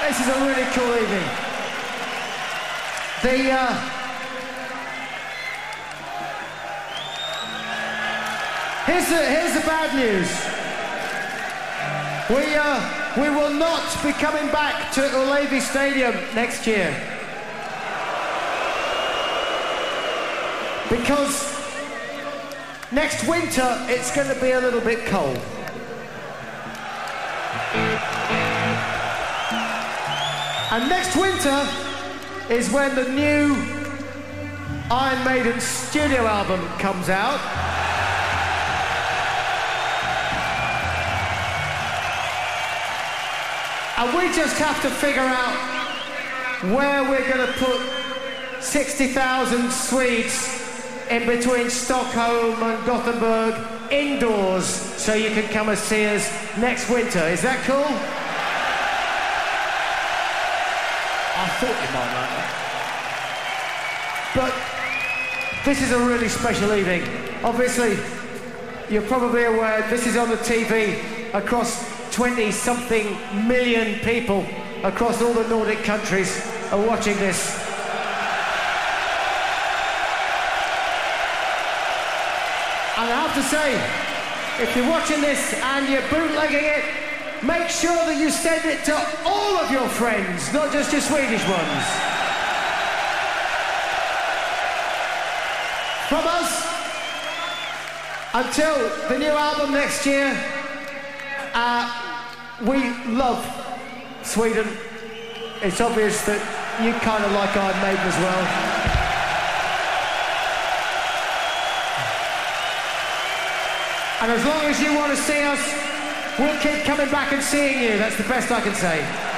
This is a really cool evening. Here's the bad news. We will not be coming back to Ullevi Stadium next year. Because next winter it's going to be a little bit cold. And next winter is when the new Iron Maiden studio album comes out. And we just have to figure out where we're going to put 60,000 Swedes in between Stockholm and Gothenburg indoors so you can come and see us next winter. Is that cool? I thought you might like that. But this is a really special evening. Obviously, you're probably aware this is on the TV across 20-something million people across all the Nordic countries are watching this. And I have to say, if you're watching this and you're bootlegging it, make sure that you send it to all of your friends, not just your Swedish ones. From us, until the new album next year, we love Sweden. It's obvious that you kind of like Iron Maiden as well. And as long as you want to see us, we'll keep coming back and seeing you. That's the best I can say.